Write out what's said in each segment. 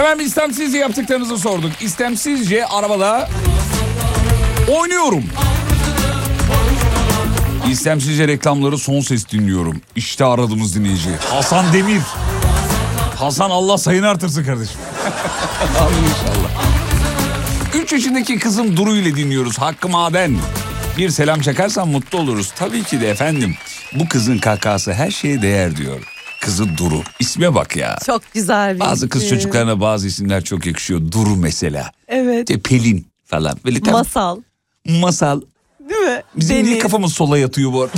Efendim istemsizce yaptıklarınızı sorduk. İstemsizce arabada oynuyorum. İstemsizce reklamları son ses dinliyorum. İşte aradığımız dinleyici Hasan Demir. Hasan Allah sayını artırsın kardeşim. Amin inşallah. 3 yaşındaki kızım Duru ile dinliyoruz. Hakkı Maden. Bir selam çakarsan mutlu oluruz. Tabii ki de efendim. Bu kızın kakası her şeye değer diyor. Kızı Duru. İsme bak ya. Çok güzel bir Bazı kız çocuklarına bazı isimler çok yakışıyor. Duru mesela. Evet. İşte Pelin falan. Böyle tam... Masal. Masal. Değil mi? Bizim niye kafamız sola yatıyor bu arada?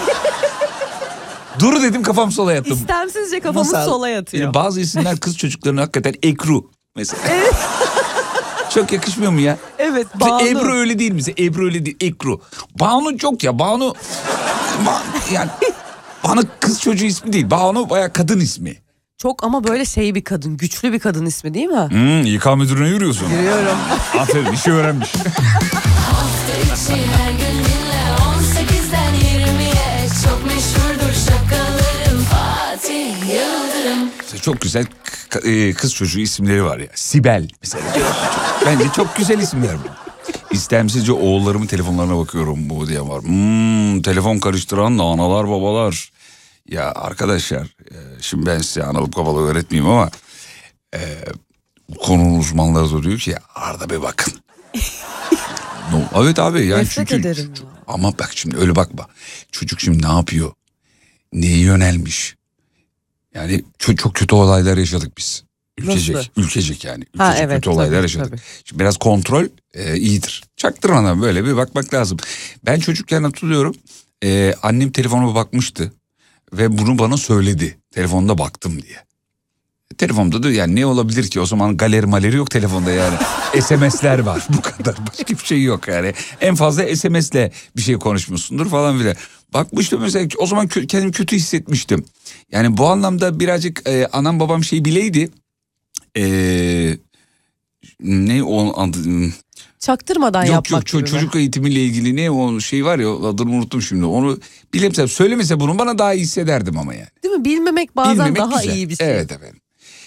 Duru dedim kafam sola yattı. İstemsizce kafamız Masal. sola yatıyor. Yani bazı isimler kız çocuklarına hakikaten Ekru mesela. Evet. Çok yakışmıyor mu ya? Evet. Banu. Ebru öyle değil mi? Ebru öyle değil. Ekru. Banu çok ya. Banu yani Banu kız çocuğu ismi değil. Banu bayağı kadın ismi. Çok ama böyle şey bir kadın. Güçlü bir kadın ismi değil mi? İK müdürüne yürüyorsun. Yürüyorum. Aferin işi öğrenmiş. Hafta içi her gün dinle 18'den 20'ye çok meşhurdur şakalarım Fatih Yıldırım. Çok güzel kız çocuğu isimleri var ya. Sibel mesela. Bence çok güzel isimler bu. İstemsizce oğullarımın telefonlarına bakıyorum bu diye var. Telefon karıştıran da analar babalar. Ya arkadaşlar şimdi ben size analıp babalığı öğretmeyeyim ama bu konunun uzmanları da diyor ki arada bir bakın. No, evet abi yani Nefret çünkü ederim ya. Ama bak şimdi öyle bakma. Çocuk şimdi ne yapıyor? Neye yönelmiş? Yani çok kötü olaylar yaşadık biz. Ülkecek yani. Ülkecek Evet, kötü olaylar tabii, yaşadık. tabii. Şimdi biraz kontrol iyidir. Çaktırmadan böyle bir bakmak lazım. Ben çocukken hatırlıyorum. Annem telefonuma bakmıştı. Ve bunu bana söyledi. Telefonda baktım diye. Telefonda da yani ne olabilir ki? O zaman galeri maleri yok telefonda yani. SMS'ler var bu kadar. Başka bir şey yok yani. En fazla SMS'le bir şey konuşmuşsundur falan bile. Bakmıştım mesela o zaman kendimi kötü hissetmiştim. Yani bu anlamda birazcık anam babam şey bileydi. Ne o Çaktırmadan yapmak gibi çocuk eğitimiyle ilgili ne o şey var ya adını unuttum şimdi. Onu bilemsem söylemese bunu bana daha iyi hissederdim ama yani. Değil mi? Bilmemek bazen Bilmemek daha güzel. iyi bir şey. Evet efendim.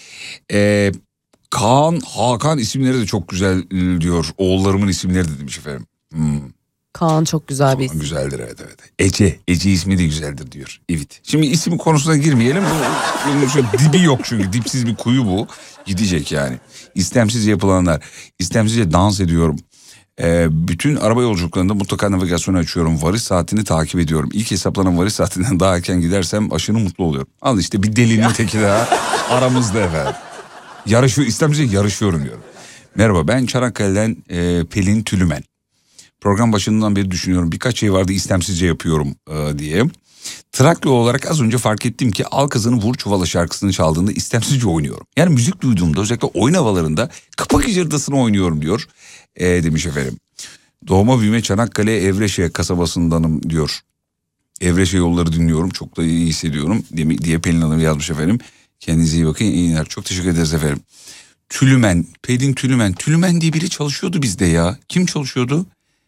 Kaan, Hakan isimleri de çok güzel diyor. Oğullarımın isimleri de demiş efendim. Kaan çok güzel bir isim. Güzeldir evet. Ece ismi de güzeldir diyor. Evet. Şimdi isim konusuna girmeyelim. Bunun şu dibi yok çünkü. Dipsiz bir kuyu bu. Gidecek yani. İstemsiz yapılanlar. İstemsizce dans ediyorum. Bütün araba yolculuklarında mutlaka navigasyonu açıyorum. Varış saatini takip ediyorum. İlk hesaplanan varış saatinden daha erken gidersem aşırı mutlu oluyorum. Al işte bir delinin teki daha aramızda efendim. İstemsizce yarışıyorum diyorum. Merhaba ben Çanakkale'den Pelin Tülümen. Program başından beri düşünüyorum. Birkaç şey vardı istemsizce yapıyorum diye. Trakya olarak az önce fark ettim ki Al Kızını Vur Çuvala şarkısını çaldığında istemsizce oynuyorum. Yani müzik duyduğumda özellikle oyun havalarında kapak hıcırdasını oynuyorum diyor. Demiş efendim. Doğma büyüme Çanakkale Evreşe kasabasındanım diyor. Evreşe yolları dinliyorum. Çok da iyi hissediyorum diye Pelin Hanım yazmış efendim. Kendinize iyi bakın. İyi günler. Çok teşekkür ederiz efendim. Tülümen. Pelin Tülümen. Tülümen diye biri çalışıyordu bizde ya. Kim çalışıyordu?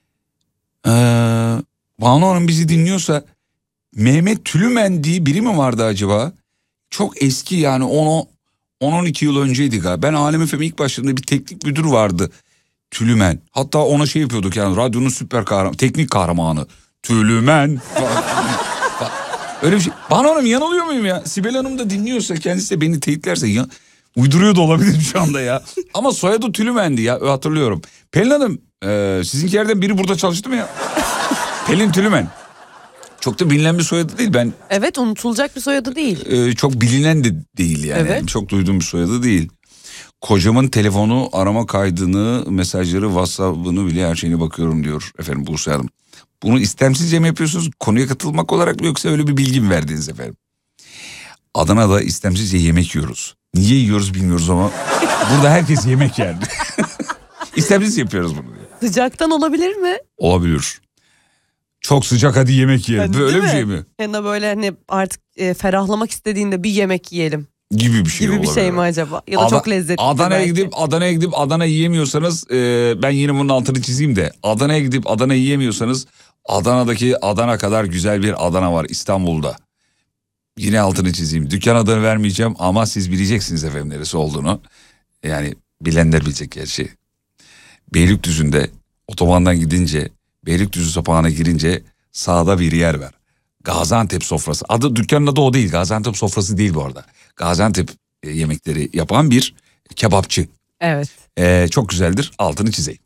Banu Hanım bizi dinliyorsa Mehmet Tülümen diye biri mi vardı acaba? Çok eski yani 10-12 yıl önceydi galiba. Ben Alem FM'e ilk başladığımda bir teknik müdür vardı. Tülümen. Hatta ona şey yapıyorduk yani radyonun süper kahramanı, teknik kahramanı. Tülümen. Öyle bir şey. Banu Hanım yanılıyor muyum ya? Sibel Hanım da dinliyorsa kendisi de beni teyitlerse ya. Uyduruyor da olabilir şu anda ya. Ama soyadı Tülümen'di ya hatırlıyorum. Pelin Hanım sizinkilerden biri burada çalıştı mı ya? Pelin Tülümen. Çok da bilinen bir soyadı değil ben. Evet unutulacak bir soyadı değil. Çok bilinen de değil yani. Evet. Çok duyduğum bir soyadı değil. Kocamın telefonu arama kaydını, mesajları, WhatsApp'ını bile her şeyine bakıyorum diyor efendim Buse Hanım. Bunu istemsizce mi yapıyorsunuz? Konuya katılmak olarak mı yoksa öyle bir bilgi mi verdiniz efendim? Adana'da istemsizce yemek yiyoruz. Niye yiyoruz bilmiyoruz ama burada herkes yemek yer. İstemsiz yapıyoruz bunu. Sıcaktan olabilir mi? Olabilir. Çok sıcak hadi yemek yiyelim. Yani, böyle bir mi? şey mi? Ya da böyle hani artık ferahlamak istediğinde bir yemek yiyelim. Gibi bir şey gibi olabilir. bir şey mi acaba? Ya da çok lezzetli. Adana'ya gidip Adana yiyemiyorsanız ben yine bunun altını çizeyim de. Adana'ya gidip Adana yiyemiyorsanız Adana'daki Adana kadar güzel bir Adana var İstanbul'da. Yine altını çizeyim. Dükkan adını vermeyeceğim ama siz bileceksiniz efendim neresi olduğunu. Yani bilenler bilecek gerçi. Beylikdüzü'nde otobandan gidince, Beylikdüzü sapağına girince sağda bir yer var. Gaziantep sofrası. Dükkanın adı o değil. Gaziantep sofrası değil bu arada. Gaziantep yemekleri yapan bir kebapçı. Evet. Çok güzeldir. Altını çizeyim.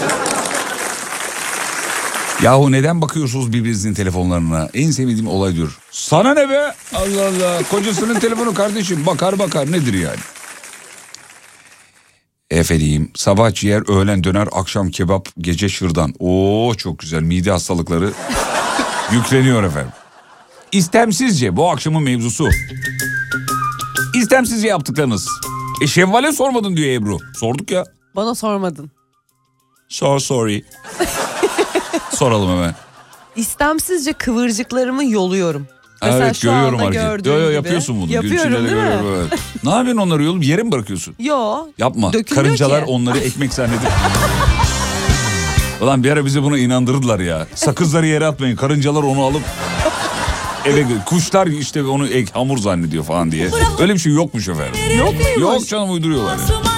Yahu neden bakıyorsunuz birbirinizin telefonlarına? En sevdiğim olay diyor. Sana ne be? Allah Allah. Kocasının telefonu kardeşim. Bakar nedir yani? Efendim sabah ciğer, öğlen döner, akşam kebap, gece şırdan. Oo çok güzel, mide hastalıkları yükleniyor efendim. İstemsizce bu akşamın mevzusu. İstemsizce yaptıklarınız. Şevval'e sormadın diyor Ebru. Sorduk ya. Bana sormadın. Sorry. Soralım hemen. İstemsizce kıvırcıklarımı yoluyorum. Mesela Evet şu görüyorum anda hareket. gördüğün gibi. Yapıyorsun bunu. Yapıyorum Gülçin'le de değil mi? görüyorum, evet. Ne yapıyorsun onları yolup yere mi bırakıyorsun? Yo. Yapma. Dökülüyor Karıncalar ki. onları ekmek zannedip. Ulan bir ara bizi buna inandırdılar ya. Sakızları yere atmayın. Karıncalar onu alıp eve kuşlar işte onu hamur zannediyor falan diye. Öyle bir şey yokmuş efendim. Yok muymuş? Yok canım uyduruyorlar ya.